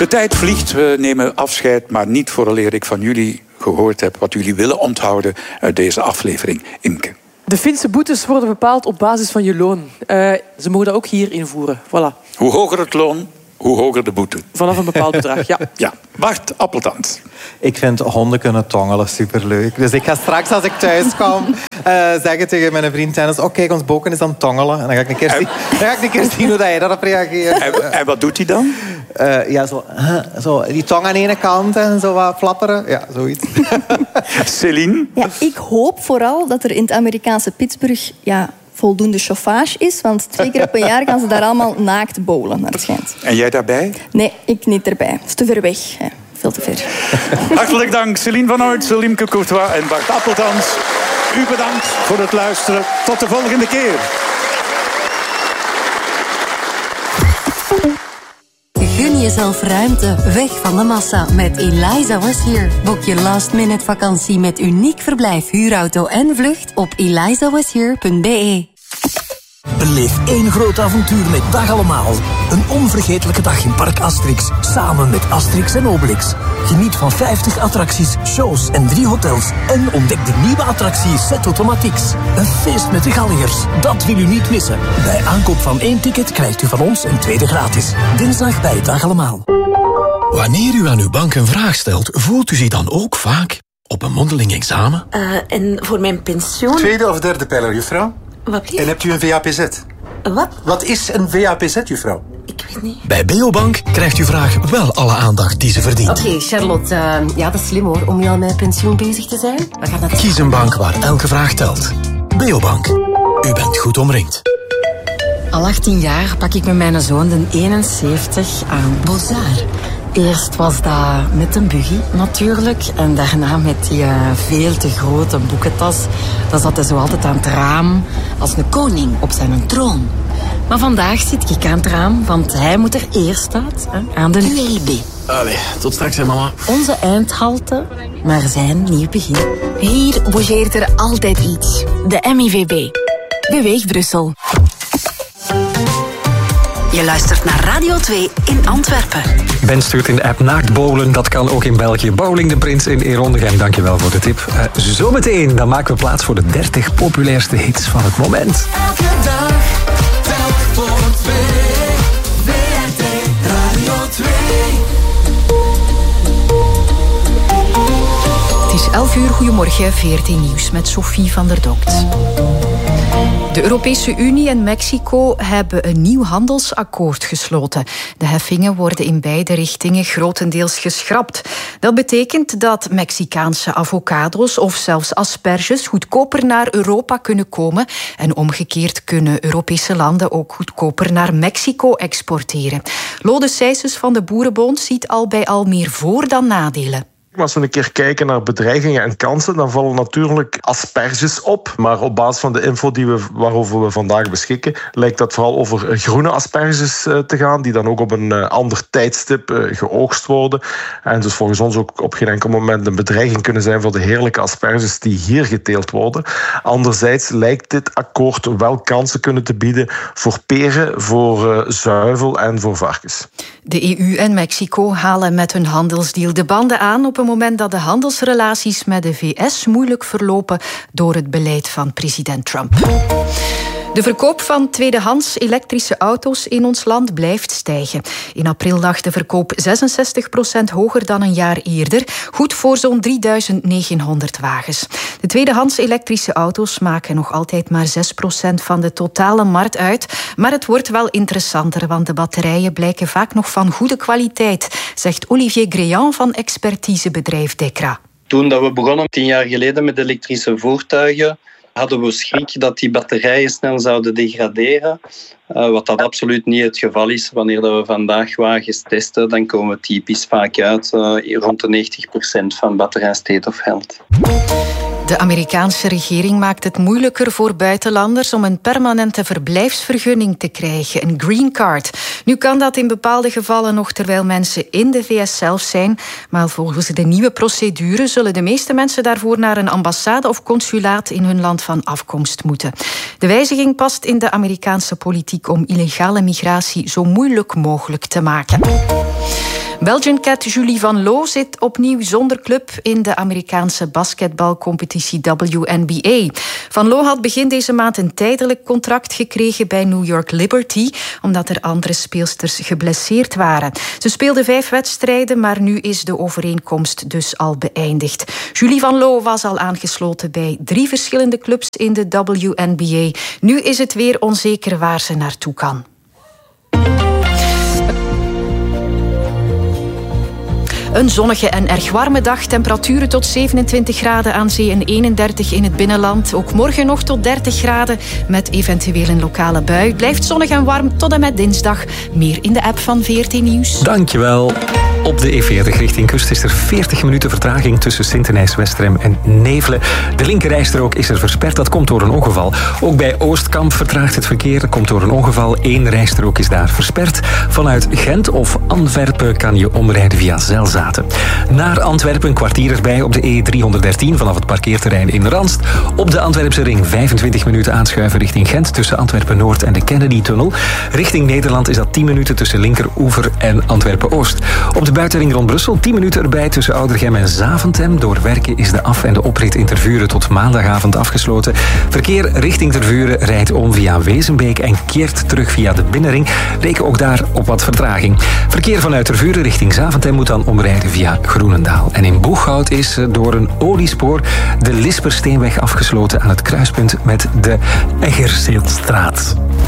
De tijd vliegt, we nemen afscheid, maar niet vooraleer ik van jullie gehoord heb wat jullie willen onthouden uit deze aflevering. Imke. De Finse boetes worden bepaald op basis van je loon. Ze mogen dat ook hier invoeren. Voilà. Hoe hoger het loon, hoe hoger de boete. Vanaf een bepaald bedrag, ja. Ja. Bart Appeltand. Ik vind honden kunnen tongelen superleuk. Dus ik ga straks, als ik thuis kom, zeggen tegen mijn vriend Dennis: oh, kijk, ons boken is aan het tongelen. En dan ga ik een keer zien hoe hij daarop reageert. En wat doet hij dan? Ja, zo die tong aan de ene kant en zo wat flapperen. Ja, zoiets. Céline? Ja, ik hoop vooral dat er in het Amerikaanse Pittsburgh voldoende chauffage is. Want 2 keer op een jaar gaan ze daar allemaal naakt bowlen, naar het schijnt. En jij daarbij? Nee, ik niet erbij. Het is te ver weg. Ja, veel te ver. Hartelijk dank, Céline van Oortsel, Imke Courtois en Bart Appeltand. U bedankt voor het luisteren. Tot de volgende keer. Gun jezelf ruimte, weg van de massa met Eliza Was Here. Boek je last-minute vakantie met uniek verblijf, huurauto en vlucht op elizawashere.be. Beleef 1 groot avontuur met Dag Allemaal. Een onvergetelijke dag in Park Asterix, samen met Asterix en Obelix. Geniet van 50 attracties, shows en 3 hotels. En ontdek de nieuwe attractie Set Automatics. Een feest met de Galligers, dat wil u niet missen. Bij aankoop van 1 ticket krijgt u van ons een tweede gratis. Dinsdag bij Dag Allemaal. Wanneer u aan uw bank een vraag stelt, voelt u zich dan ook vaak op een mondeling examen? En voor mijn pensioen... 2e of 3e pijler, juffrouw? Wat lief? En hebt u een VAPZ? Wat? Wat is een VAPZ, juffrouw? Ik weet niet. Bij Beobank krijgt uw vraag wel alle aandacht die ze verdient. Oké, Charlotte. Ja, dat is slim hoor, om nu al met pensioen bezig te zijn. We gaan naar de... Kies een bank waar elke vraag telt. Beobank. U bent goed omringd. Al 18 jaar pak ik met mijn zoon de 71 aan Bozar. Eerst was dat met een buggy natuurlijk. En daarna met die veel te grote boekentas. Dan zat hij zo altijd aan het raam als een koning op zijn troon. Maar vandaag zit ik aan het raam, want hij moet er eerst uit, aan de ULB. Allee, tot straks hè mama. Onze eindhalte, maar zijn nieuw begin. Hier bogeert er altijd iets. De MIVB. Beweeg Brussel. Je luistert naar Radio 2 in Antwerpen. Ben stuurt in de app naakt bowlen. Dat kan ook in België. Bowling de Prins in Erondegem. Dankjewel voor de tip. Zometeen dan maken we plaats voor de 30 populairste hits van het moment. Elke dag, telk voor 2. WRT Radio 2. Het is 11 uur. Goedemorgen. VRT Nieuws met Sophie van der Dokt. De Europese Unie en Mexico hebben een nieuw handelsakkoord gesloten. De heffingen worden in beide richtingen grotendeels geschrapt. Dat betekent dat Mexicaanse avocado's of zelfs asperges goedkoper naar Europa kunnen komen. En omgekeerd kunnen Europese landen ook goedkoper naar Mexico exporteren. Lode Sijsens van de Boerenbond ziet al bij al meer voor- dan nadelen. Als we een keer kijken naar bedreigingen en kansen, dan vallen natuurlijk asperges op. Maar op basis van de info waarover we vandaag beschikken, lijkt dat vooral over groene asperges te gaan, die dan ook op een ander tijdstip geoogst worden. En dus volgens ons ook op geen enkel moment een bedreiging kunnen zijn voor de heerlijke asperges die hier geteeld worden. Anderzijds lijkt dit akkoord wel kansen kunnen te bieden voor peren, voor zuivel en voor varkens. De EU en Mexico halen met hun handelsdeal de banden aan op een moment dat de handelsrelaties met de VS moeilijk verlopen door het beleid van president Trump. De verkoop van tweedehands elektrische auto's in ons land blijft stijgen. In april lag de verkoop 66% hoger dan een jaar eerder. Goed voor zo'n 3900 wagens. De tweedehands elektrische auto's maken nog altijd maar 6% van de totale markt uit. Maar het wordt wel interessanter, want de batterijen blijken vaak nog van goede kwaliteit, zegt Olivier Gréan van expertisebedrijf Dekra. Toen dat we begonnen 10 jaar geleden met elektrische voertuigen, hadden we schrik dat die batterijen snel zouden degraderen. Wat dat absoluut niet het geval is. Wanneer we vandaag wagens testen, dan komen we typisch vaak uit rond de 90% van batterij state of health. De Amerikaanse regering maakt het moeilijker voor buitenlanders om een permanente verblijfsvergunning te krijgen, een green card. Nu kan dat in bepaalde gevallen nog terwijl mensen in de VS zelf zijn, maar volgens de nieuwe procedure zullen de meeste mensen daarvoor naar een ambassade of consulaat in hun land van afkomst moeten. De wijziging past in de Amerikaanse politiek om illegale migratie zo moeilijk mogelijk te maken. Belgian Cat Julie Van Loo zit opnieuw zonder club in de Amerikaanse basketbalcompetitie WNBA. Van Loo had begin deze maand een tijdelijk contract gekregen bij New York Liberty, omdat er andere speelsters geblesseerd waren. Ze speelde 5 wedstrijden, maar nu is de overeenkomst dus al beëindigd. Julie Van Loo was al aangesloten bij 3 verschillende clubs in de WNBA. Nu is het weer onzeker waar ze naartoe kan. Een zonnige en erg warme dag. Temperaturen tot 27 graden aan zee en 31 in het binnenland. Ook morgen nog tot 30 graden met eventueel een lokale bui. Het blijft zonnig en warm tot en met dinsdag. Meer in de app van VRT Nieuws. Dankjewel. Op de E40 richting kust is er 40 minuten vertraging tussen Sint-Denijs-Westrem en Nevelen. De linkerrijstrook is er versperd. Dat komt door een ongeval. Ook bij Oostkamp vertraagt het verkeer. Dat komt door een ongeval. 1 rijstrook is daar versperd. Vanuit Gent of Antwerpen kan je omrijden via Zelzaten. Naar Antwerpen een kwartier erbij op de E313 vanaf het parkeerterrein in Ranst. Op de Antwerpse ring 25 minuten aanschuiven richting Gent tussen Antwerpen-Noord en de Kennedy-tunnel. Richting Nederland is dat 10 minuten tussen Linkeroever en Antwerpen-Oost. Op de buitenring rond Brussel 10 minuten erbij tussen Oudergem en Zaventem. Door werken is de af- en de oprit in Tervuren tot maandagavond afgesloten. Verkeer richting Tervuren rijdt om via Wezenbeek en keert terug via de binnenring. Reken ook daar op wat vertraging. Verkeer vanuit Tervuren richting Zaventem moet dan omrijden via Groenendaal. En in Boeghout is door een oliespoor de Lispersteenweg afgesloten aan het kruispunt met de Eggerzeelstraat.